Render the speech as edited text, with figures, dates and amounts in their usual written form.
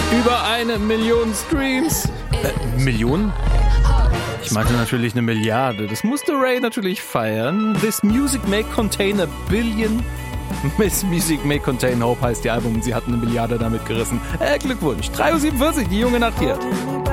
Über 1 Million Streams. Millionen? Ich meinte natürlich 1 Milliarde. Das musste Ray natürlich feiern. This music may contain a billion. This music may contain hope heißt ihr Album. Sie hatten 1 Milliarde damit gerissen. Glückwunsch. 3.47 Uhr, die junge Nacht hier.